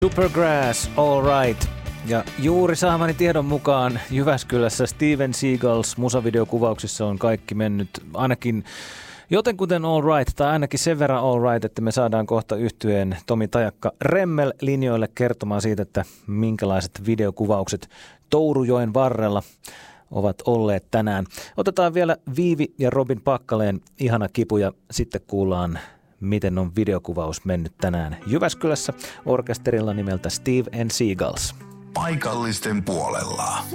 Supergrass, All Right. Ja juuri saamani tiedon mukaan Jyväskylässä Steven Seagals musavideokuvauksissa on kaikki mennyt ainakin jotenkuten All Right, tai ainakin sen verran All Right, että me saadaan kohta yhtyeen Tomi Tajakka Remmel linjoille kertomaan siitä, että minkälaiset videokuvaukset Tourujoen varrella ovat olleet tänään. Otetaan vielä Viivi ja Robin Pakkaleen Ihana kipu ja sitten kuullaan, miten on videokuvaus mennyt tänään Jyväskylässä orkesterilla nimeltä Steve and Seagals. Paikallisten puolella.